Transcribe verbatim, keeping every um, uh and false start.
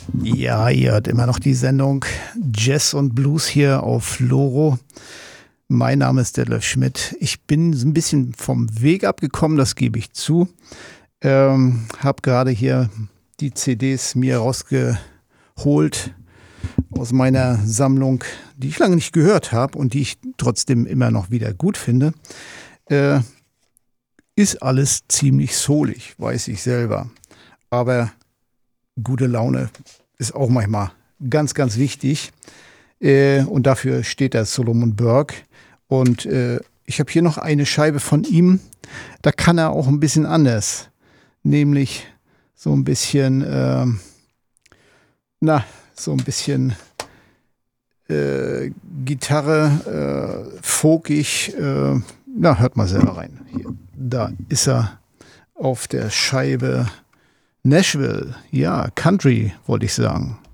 Ja, ihr hört immer noch die Sendung Jazz und Blues hier auf Loro. Mein Name ist Detlef Schmidt. Ich bin so ein bisschen vom Weg abgekommen, das gebe ich zu. Ähm, hab gerade hier die C Ds mir rausgeholt aus meiner Sammlung, die ich lange nicht gehört habe und die ich trotzdem immer noch wieder gut finde. Äh, ist alles ziemlich soulig, weiß ich selber. Aber gute Laune ist auch manchmal ganz, ganz wichtig. Äh, und dafür steht der Solomon Burke. Und äh, ich habe hier noch eine Scheibe von ihm. Da kann er auch ein bisschen anders. Nämlich so ein bisschen, äh, na, so ein bisschen äh, Gitarre, äh, folkig. Äh, na, hört mal selber rein. Hier, da ist er auf der Scheibe Nashville. Ja, Country wollte ich sagen.